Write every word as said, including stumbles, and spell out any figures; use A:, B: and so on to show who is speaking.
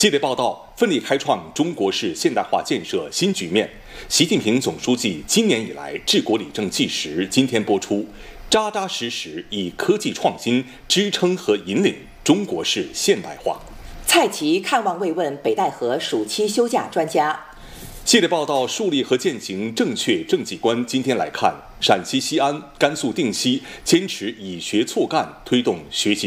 A: 记者报道，奋力开创中国式现代化建设新局面。习近平总书记今年以来治国理政纪实今天播出，扎扎实实以科技创新支撑和引领中国式现代化。
B: 蔡奇看望慰问北戴河暑期休假专家。
A: 记者报道，树立和践行正确政绩观。今天来看，陕西西安、甘肃定西坚持以学促干，推动学习